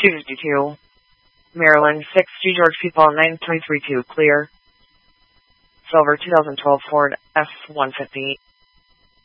252. Maryland 6G George People 9332 clear. Silver 2012 Ford F-150.